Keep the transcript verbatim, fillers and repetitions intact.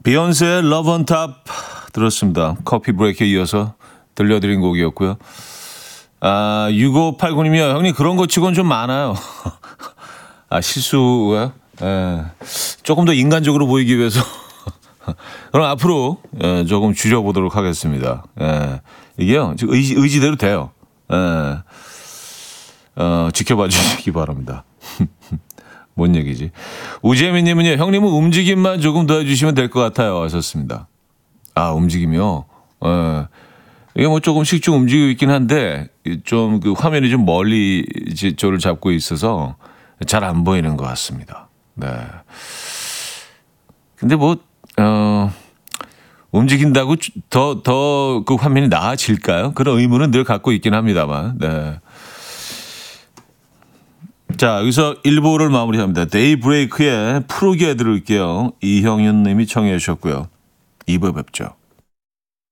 비욘세의 Love on Top 들었습니다. 커피 브레이크에 이어서 들려드린 곡이었고요. 아, 육오팔구 님이요. 형님 그런 거 치곤 좀 많아요. 아, 실수가 예, 조금 더 인간적으로 보이기 위해서 그럼 앞으로 예, 조금 줄여보도록 하겠습니다. 예, 이게요 의지, 의지대로 돼요. 예, 어, 지켜봐 주시기 바랍니다. 뭔 얘기지? 우재민님은요. 형님은 움직임만 조금 더 해주시면 될 것 같아요. 하셨습니다. 아, 움직임이요? 예. 이게 뭐 조금씩 좀 움직이고 있긴 한데 좀 그 화면이 좀 멀리 저를 잡고 있어서 잘 안 보이는 것 같습니다. 네. 근데 뭐 어, 움직인다고 더 더 그 화면이 나아질까요? 그런 의문은 늘 갖고 있긴 합니다만. 네. 자, 여기서 일 부를 마무리합니다. 데이브레이크의 푸르게 들을게요. 이형윤 님이 청해 주셨고요. 이 부 뵙죠.